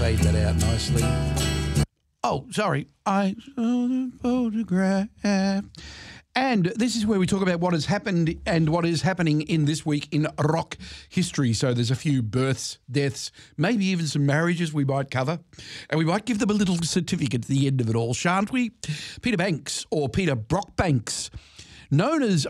fade that out nicely. Oh, sorry. I saw the photograph. And this is where we talk about what has happened and what is happening in this week in rock history. So there's a few births, deaths, maybe even some marriages we might cover. And we might give them a little certificate at the end of it all, shan't we? Peter Banks, or Peter Brockbanks, known as